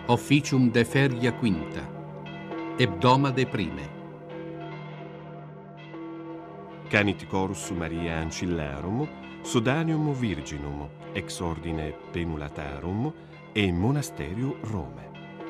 officium de feria quinta, hebdomade prime. Canit corus Maria Ancillarum, Sodanium Virginum, ex ordine Penulatarum, e Monasterio Rome.